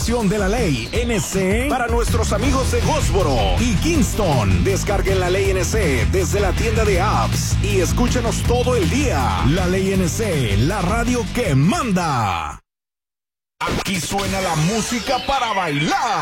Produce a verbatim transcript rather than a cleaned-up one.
de la ley N C para nuestros amigos de Goldsboro y Kingston. Descarguen la ley N C desde la tienda de apps y escúchenos todo el día. La ley N C, la radio que manda. Aquí suena la música para bailar.